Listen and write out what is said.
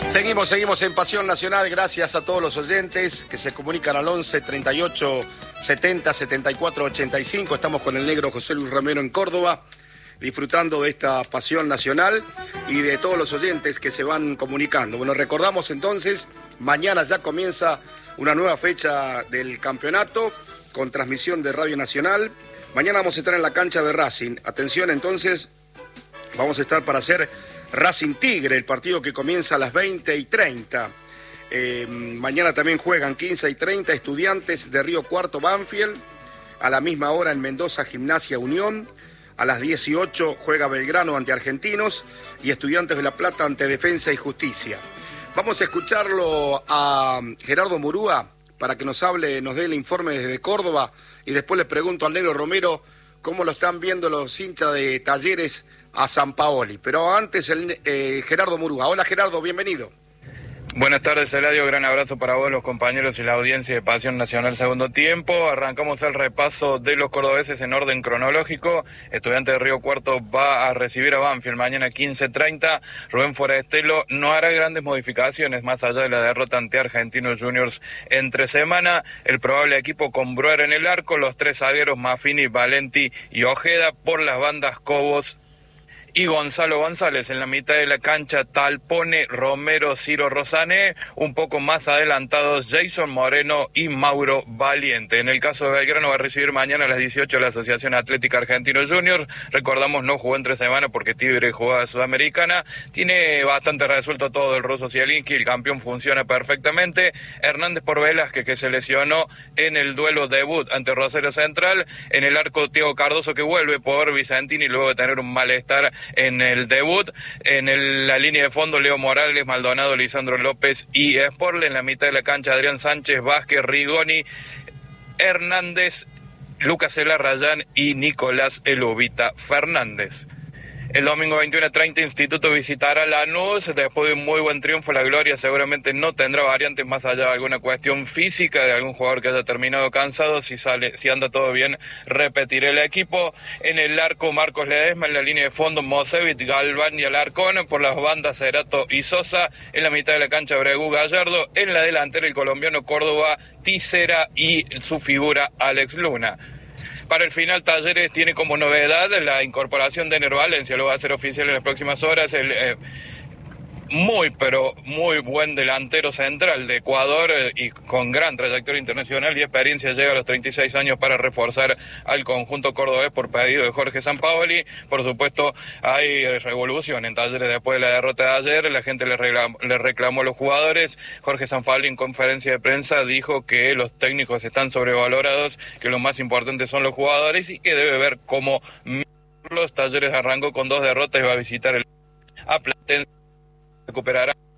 Seguimos en Pasión Nacional, gracias a todos los oyentes que se comunican al 11 38 70 74 85. Estamos con el negro José Luis Romero en Córdoba, disfrutando de esta Pasión Nacional y de todos los oyentes que se van comunicando. Bueno, recordamos entonces, mañana ya comienza una nueva fecha del campeonato con transmisión de Radio Nacional. Mañana vamos a estar en la cancha de Racing. Atención entonces, vamos a estar para hacer Racing Tigre, el partido que comienza a las 20:30. Mañana también juegan 15:30 Estudiantes de Río Cuarto Banfield. A la misma hora en Mendoza Gimnasia Unión. A las 18 juega Belgrano ante Argentinos y Estudiantes de La Plata ante Defensa y Justicia. Vamos a escucharlo a Gerardo Murúa para que nos hable, nos dé el informe desde Córdoba y después le pregunto al negro Romero cómo lo están viendo los hinchas de Talleres a Sampaoli. Pero antes Gerardo Murúa. Hola Gerardo, bienvenido. Buenas tardes, Eladio, gran abrazo para vos, los compañeros y la audiencia de Pasión Nacional Segundo Tiempo. Arrancamos el repaso de los cordobeses en orden cronológico. Estudiante de Río Cuarto va a recibir a Banfield mañana 15:30. Rubén Forestelo no hará grandes modificaciones más allá de la derrota ante Argentinos Juniors entre semana. El probable equipo con Bruer en el arco, los tres zagueros Maffini, Valenti y Ojeda, por las bandas Cobos y Gonzalo González. En la mitad de la cancha Talpone, Romero, Ciro Rosané, un poco más adelantados Jason Moreno y Mauro Valiente. En el caso de Belgrano va a recibir mañana a las 18 la Asociación Atlética Argentinos Juniors. Recordamos, no jugó entre semana porque Tigre jugaba Sudamericana. Tiene bastante resuelto todo el ruso Zielinski, el campeón funciona perfectamente. Hernández por Velázquez, que se lesionó en el duelo debut ante Rosario Central. En el arco Thiago Cardoso, que vuelve por Vicentini luego de tener un malestar en el debut. En la línea de fondo Leo Morales, Maldonado, Lisandro López y Sporle. En la mitad de la cancha Adrián Sánchez, Vázquez, Rigoni, Hernández, Lucas Elarrayán y Nicolás Elubita Fernández. El domingo 21:30 Instituto visitará Lanús. Después de un muy buen triunfo, la Gloria seguramente no tendrá variantes más allá de alguna cuestión física de algún jugador que haya terminado cansado. Si anda todo bien, repetirá el equipo. En el arco Marcos Ledesma, en la línea de fondo Mosevich, Galván y Alarcón, por las bandas Cerato y Sosa. En la mitad de la cancha Bregú, Gallardo. En la delantera el colombiano Córdoba, Tisera y su figura Alex Luna. Para el final, Talleres tiene como novedad la incorporación de Ener Valencia, lo va a hacer oficial en las próximas horas. El muy buen delantero central de Ecuador y con gran trayectoria internacional y experiencia, llega a los 36 años para reforzar al conjunto cordobés por pedido de Jorge Sampaoli. Por supuesto, hay revolución en Talleres después de la derrota de ayer. La gente le reclamó a los jugadores. Jorge Sampaoli en conferencia de prensa dijo que los técnicos están sobrevalorados, que lo más importante son los jugadores y que debe ver cómo los Talleres arrancó con 2 derrotas y va a visitar a Platense. Recuperará